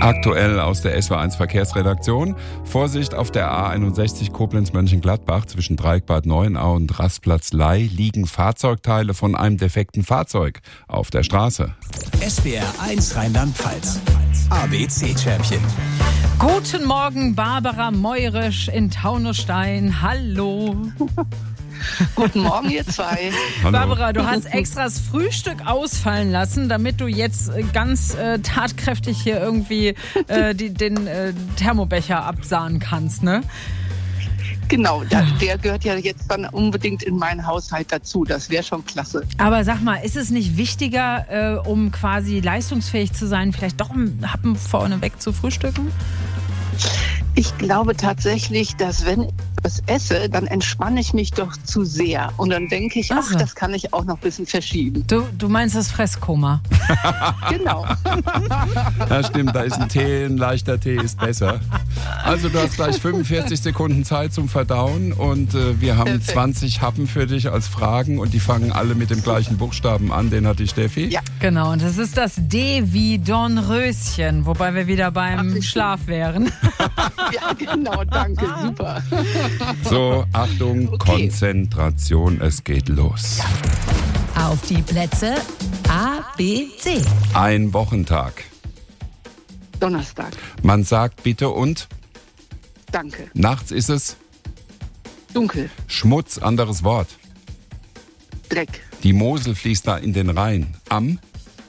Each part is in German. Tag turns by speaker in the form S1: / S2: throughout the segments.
S1: Aktuell aus der SW1 Verkehrsredaktion. Vorsicht auf der A61 Koblenz-Mönchengladbach zwischen Dreieckbad Neuenau und Rastplatz Ley liegen Fahrzeugteile von einem defekten Fahrzeug auf der Straße.
S2: SWR1 Rheinland-Pfalz. ABC-Champion.
S3: Guten Morgen, Barbara Meurisch in Taunusstein. Hallo.
S4: Guten Morgen, ihr zwei.
S1: Hallo.
S3: Barbara, du hast extra das Frühstück ausfallen lassen, damit du jetzt ganz tatkräftig hier irgendwie den Thermobecher absahnen kannst, ne?
S4: Genau, der gehört ja jetzt dann unbedingt in meinen Haushalt dazu. Das wäre schon klasse.
S3: Aber sag mal, ist es nicht wichtiger, um quasi leistungsfähig zu sein, vielleicht doch einen Happen vorneweg zu frühstücken?
S4: Ich glaube tatsächlich, dass wenn ich was esse, dann entspanne ich mich doch zu sehr. Und dann denke ich, ach, das kann ich auch noch ein bisschen verschieben.
S3: Du meinst das Fresskoma?
S4: Genau.
S1: Ja, stimmt, da ist ein leichter Tee ist besser. Also du hast gleich 45 Sekunden Zeit zum Verdauen und wir haben 20 Happen für dich als Fragen und die fangen alle mit dem gleichen Buchstaben an, den hat die Steffi.
S4: Ja.
S3: Genau, und das ist das D wie Dornröschen, wobei wir wieder beim Schlaf wären.
S4: Ja, genau, danke, super.
S1: So, Achtung,
S4: Okay.
S1: Konzentration, es geht los.
S5: Auf die Plätze A, B, C.
S1: Ein Wochentag.
S4: Donnerstag,
S1: Man sagt bitte und
S4: danke.
S1: nachts ist es
S4: Dunkel,
S1: Schmutz, anderes Wort.
S4: Dreck,
S1: Die Mosel fließt da in den Rhein. Am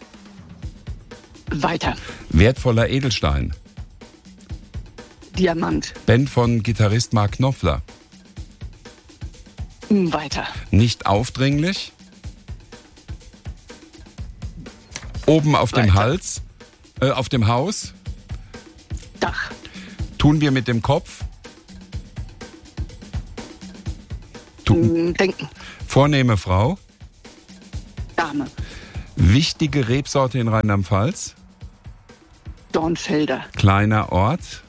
S4: weiter.
S1: wertvoller Edelstein.
S4: Diamant,
S1: Band von Gitarrist Mark Knopfler.
S4: weiter.
S1: Nicht aufdringlich. Oben auf dem
S4: Weiter.
S1: Hals, auf dem Haus.
S4: Dach,
S1: Tun wir mit dem Kopf.
S4: denken,
S1: Vornehme Frau.
S4: Dame,
S1: Wichtige Rebsorte in Rheinland-Pfalz.
S4: Dornfelder,
S1: Kleiner Ort.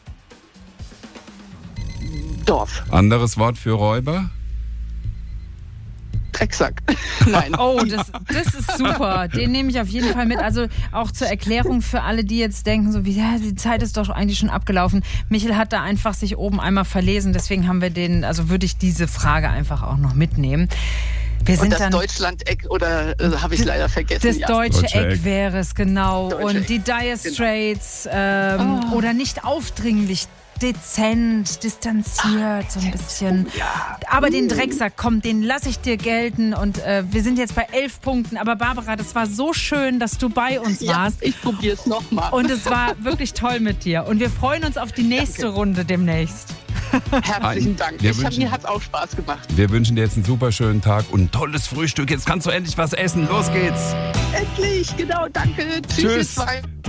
S4: Dorf,
S1: Anderes Wort für Räuber.
S4: Drecksack. Nein.
S3: Oh, das ist super. Den nehme ich auf jeden Fall mit. Also auch zur Erklärung für alle, die jetzt denken, so wie die Zeit ist doch eigentlich schon abgelaufen. Michel hat da einfach sich oben einmal verlesen. Deswegen haben wir würde ich diese Frage einfach auch noch mitnehmen. Wir sind
S4: Und das
S3: dann
S4: Deutschland-Eck, oder habe ich leider vergessen?
S3: das
S4: ja.
S3: deutsche
S1: Deutsche
S3: Eck
S1: Eck.
S3: wäre es, genau.
S4: Deutsche
S3: Und
S4: Eck,
S3: die Dire Straits oder nicht aufdringlich, dezent, distanziert, so ein bisschen. Aber den Drecksack, komm, den lasse ich dir gelten. Und wir sind jetzt bei 11 Punkten. Aber Barbara, das war so schön, dass du bei uns
S4: Ja,
S3: warst.
S4: ich probiere es nochmal.
S3: Und es war wirklich toll mit dir. Und wir freuen uns auf die nächste Runde demnächst.
S4: Herzlichen Dank.
S1: Wir wünschen-
S4: Mir hat es auch Spaß gemacht.
S1: Wir wünschen dir jetzt einen super schönen Tag und ein tolles Frühstück. Jetzt kannst du endlich was essen. Los geht's.
S4: Endlich, genau, danke. Tschüss,
S1: Tschüss.
S4: ihr zwei.